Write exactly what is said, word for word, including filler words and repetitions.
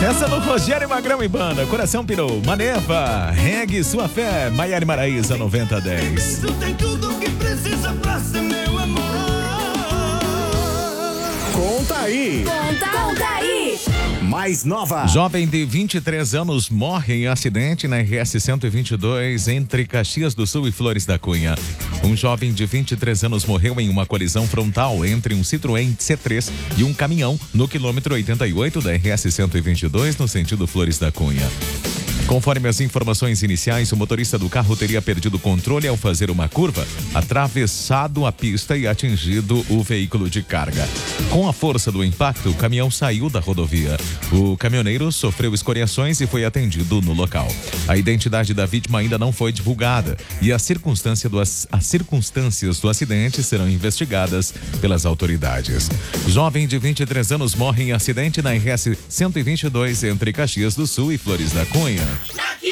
Essa no Rogério Magrão e Banda, Coração Pirou, Maneva, Regue Sua Fé, Maiara Maraíza noventa dez. Tem tudo que precisa pra ser meu amor. Conta aí. Conta, conta aí. Mais nova. Jovem de vinte e três anos morre em acidente na R S cento e vinte e dois entre Caxias do Sul e Flores da Cunha. Um jovem de vinte e três anos morreu em uma colisão frontal entre um Citroën C três e um caminhão no quilômetro oitenta e oito da R S cento e vinte e dois no sentido Flores da Cunha. Conforme as informações iniciais, o motorista do carro teria perdido o controle ao fazer uma curva, atravessado a pista e atingido o veículo de carga. Com a força do impacto, o caminhão saiu da rodovia. O caminhoneiro sofreu escoriações e foi atendido no local. A identidade da vítima ainda não foi divulgada e a circunstância do, as circunstâncias do acidente serão investigadas pelas autoridades. Jovem de vinte e três anos morre em acidente na R S cento e vinte e dois entre Caxias do Sul e Flores da Cunha.